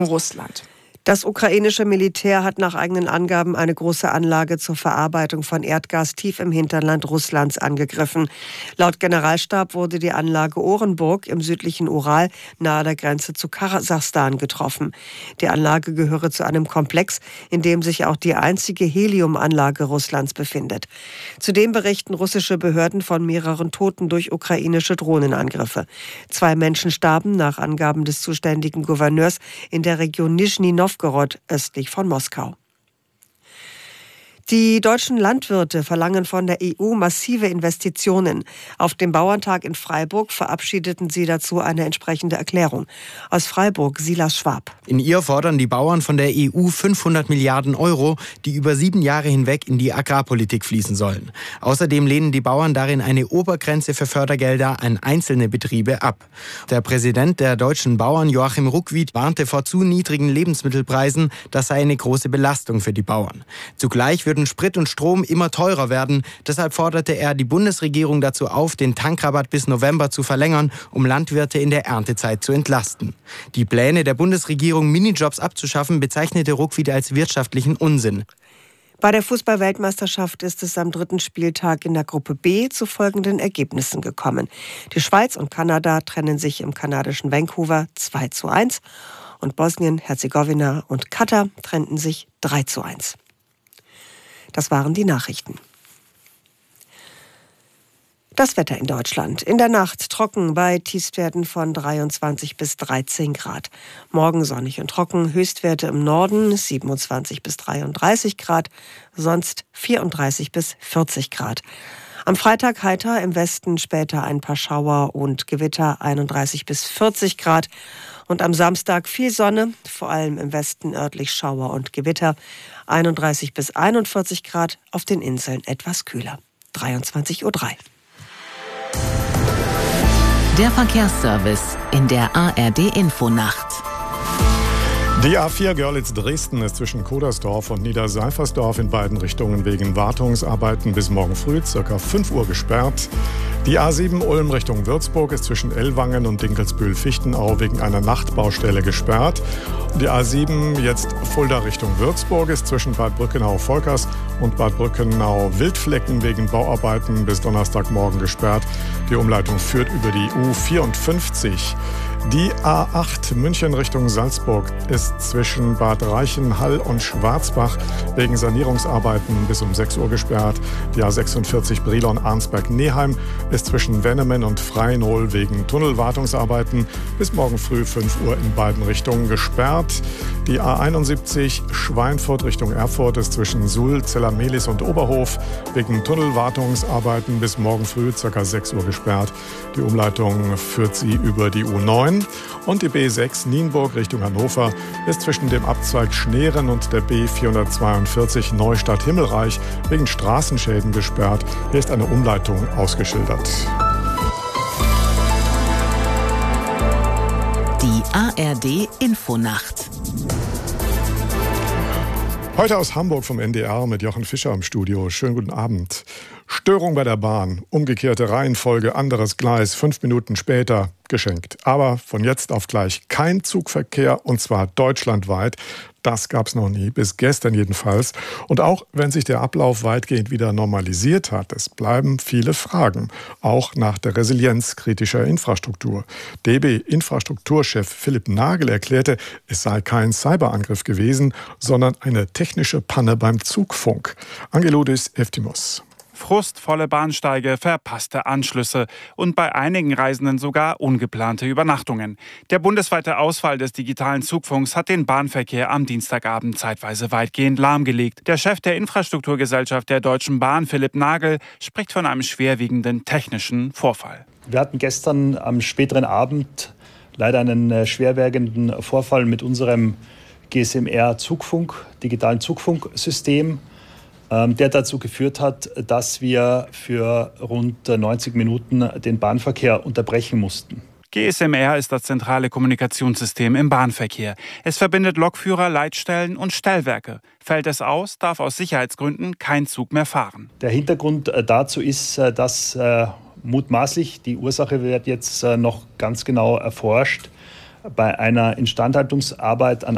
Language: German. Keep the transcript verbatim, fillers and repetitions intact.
Russland. Das ukrainische Militär hat nach eigenen Angaben eine große Anlage zur Verarbeitung von Erdgas tief im Hinterland Russlands angegriffen. Laut Generalstab wurde die Anlage Orenburg im südlichen Ural nahe der Grenze zu Kasachstan getroffen. Die Anlage gehöre zu einem Komplex, in dem sich auch die einzige Heliumanlage Russlands befindet. Zudem berichten russische Behörden von mehreren Toten durch ukrainische Drohnenangriffe. Zwei Menschen starben nach Angaben des zuständigen Gouverneurs in der Region Nischni Nowgorod östlich von Moskau. Die deutschen Landwirte verlangen von der E U massive Investitionen. Auf dem Bauerntag in Freiburg verabschiedeten sie dazu eine entsprechende Erklärung. Aus Freiburg, Silas Schwab. In ihr fordern die Bauern von der E U fünfhundert Milliarden Euro, die über sieben Jahre hinweg in die Agrarpolitik fließen sollen. Außerdem lehnen die Bauern darin eine Obergrenze für Fördergelder an einzelne Betriebe ab. Der Präsident der deutschen Bauern, Joachim Ruckwied, warnte vor zu niedrigen Lebensmittelpreisen. Das sei eine große Belastung für die Bauern. Zugleich würden Sprit und Strom immer teurer werden. Deshalb forderte er die Bundesregierung dazu auf, den Tankrabatt bis November zu verlängern, um Landwirte in der Erntezeit zu entlasten. Die Pläne der Bundesregierung, Minijobs abzuschaffen, bezeichnete Ruckwied als wirtschaftlichen Unsinn. Bei der Fußball-Weltmeisterschaft ist es am dritten Spieltag in der Gruppe B zu folgenden Ergebnissen gekommen. Die Schweiz und Kanada trennen sich im kanadischen Vancouver zwei zu eins und Bosnien, Herzegowina und Katar trennten sich drei zu eins. Das waren die Nachrichten. Das Wetter in Deutschland. In der Nacht trocken bei Tiefstwerten von dreiundzwanzig bis dreizehn Grad. Morgen sonnig und trocken, Höchstwerte im Norden siebenundzwanzig bis dreiunddreißig Grad, sonst vierunddreißig bis vierzig Grad. Am Freitag heiter, im Westen später ein paar Schauer und Gewitter, einunddreißig bis vierzig Grad. Und am Samstag viel Sonne, vor allem im Westen örtlich Schauer und Gewitter, einunddreißig bis einundvierzig Grad, auf den Inseln etwas kühler. dreiundzwanzig Uhr drei. Der Verkehrsservice in der A R D-Infonacht. Die A vier Görlitz-Dresden ist zwischen Kodersdorf und Niederseifersdorf in beiden Richtungen wegen Wartungsarbeiten bis morgen früh ca. fünf Uhr gesperrt. Die A sieben Ulm Richtung Würzburg ist zwischen Ellwangen und Dinkelsbühl-Fichtenau wegen einer Nachtbaustelle gesperrt. Die A sieben jetzt Fulda Richtung Würzburg ist zwischen Bad Brückenau-Volkers und Bad Brückenau-Wildflecken wegen Bauarbeiten bis Donnerstagmorgen gesperrt. Die Umleitung führt über die U vierundfünfzig. Die A acht München Richtung Salzburg ist zwischen Bad Reichenhall und Schwarzbach wegen Sanierungsarbeiten bis um sechs Uhr gesperrt. Die A sechsundvierzig Brilon-Arnsberg-Neheim ist zwischen Wennemen und Freienhol wegen Tunnelwartungsarbeiten bis morgen früh fünf Uhr in beiden Richtungen gesperrt. Die A einundsiebzig Schweinfurt Richtung Erfurt ist zwischen Suhl, Zellermelis und Oberhof wegen Tunnelwartungsarbeiten bis morgen früh ca. sechs Uhr gesperrt. Die Umleitung führt sie über die U neun. Und die B sechs Nienburg Richtung Hannover ist zwischen dem Abzweig Schneeren und der B vierhundertzweiundvierzig Neustadt-Himmelreich wegen Straßenschäden gesperrt. Hier ist eine Umleitung ausgeschildert. Die A R D-Infonacht. Heute aus Hamburg vom N D R mit Jochen Fischer im Studio. Schönen guten Abend. Störung bei der Bahn, umgekehrte Reihenfolge, anderes Gleis, fünf Minuten später geschenkt. Aber von jetzt auf gleich kein Zugverkehr, und zwar deutschlandweit. Das gab es noch nie, bis gestern jedenfalls. Und auch wenn sich der Ablauf weitgehend wieder normalisiert hat, es bleiben viele Fragen, auch nach der Resilienz kritischer Infrastruktur. D B-Infrastrukturchef Philipp Nagel erklärte, es sei kein Cyberangriff gewesen, sondern eine technische Panne beim Zugfunk. Angelodis Eftimos. Frustvolle Bahnsteige, verpasste Anschlüsse und bei einigen Reisenden sogar ungeplante Übernachtungen. Der bundesweite Ausfall des digitalen Zugfunks hat den Bahnverkehr am Dienstagabend zeitweise weitgehend lahmgelegt. Der Chef der Infrastrukturgesellschaft der Deutschen Bahn, Philipp Nagel, spricht von einem schwerwiegenden technischen Vorfall. Wir hatten gestern am späteren Abend leider einen schwerwiegenden Vorfall mit unserem G S M R-Zugfunk, digitalen Zugfunksystem, der dazu geführt hat, dass wir für rund neunzig Minuten den Bahnverkehr unterbrechen mussten. G S M R ist das zentrale Kommunikationssystem im Bahnverkehr. Es verbindet Lokführer, Leitstellen und Stellwerke. Fällt es aus, darf aus Sicherheitsgründen kein Zug mehr fahren. Der Hintergrund dazu ist, dass äh, mutmaßlich, die Ursache wird jetzt äh, noch ganz genau erforscht, bei einer Instandhaltungsarbeit an